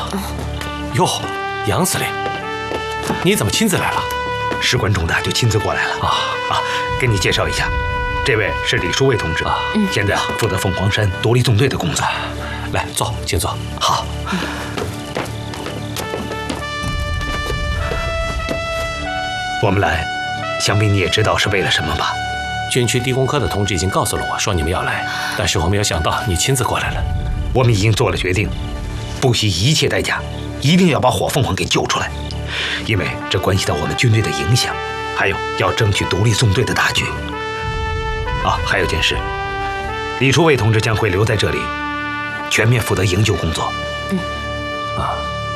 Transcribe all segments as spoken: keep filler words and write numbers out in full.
哟，杨司令，你怎么亲自来了？ 事关重大，就亲自过来了。啊啊，给你介绍一下，这位是李书卫同志，啊、现在负责凤凰山独立纵队的工作。 来，坐，请坐。 好。嗯、我们来，想必你也知道是为了什么吧？ 军区地工科的同志已经告诉了我说你们要来，但是我没有想到你亲自过来了。 我们已经做了决定，不惜一切代价，一定要把火凤凰给救出来，因为这关系到我们军队的影响，还有要争取独立纵队的大局。啊，还有件事，李书卫同志将会留在这里，全面负责营救工作。 嗯，啊，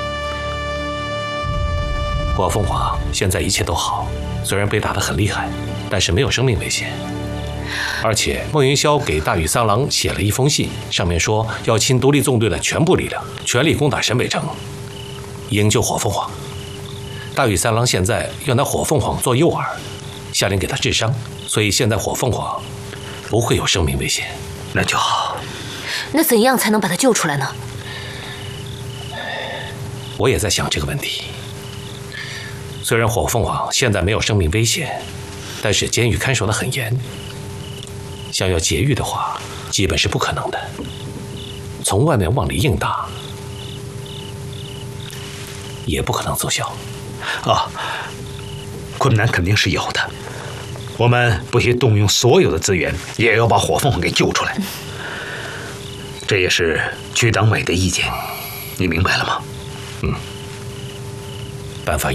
火凤凰现在一切都好，虽然被打得很厉害，但是没有生命危险。而且孟云霄给大羽三郎写了一封信，上面说要倾独立纵队的全部力量，全力攻打沈北城，营救火凤凰。大羽三郎现在要拿火凤凰做诱饵，下令给他治伤，所以现在火凤凰不会有生命危险。 那就好。 那怎样才能把他救出来呢？ 我也在想这个问题。虽然火凤凰现在没有生命危险，但是监狱看守得很严，想要劫狱的话，基本是不可能的。从外面往里硬打，也不可能奏效。 啊，困难肯定是有的，我们不惜动用所有的资源，也要把火凤凰给救出来。这也是区党委的意见，你明白了吗？ 嗯，办法